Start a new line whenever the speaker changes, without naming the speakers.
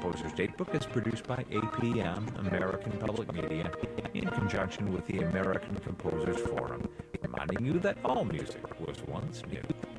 Composer's Datebook is produced by APM, American Public Media, in conjunction with the American Composers Forum, reminding you that all music was once new.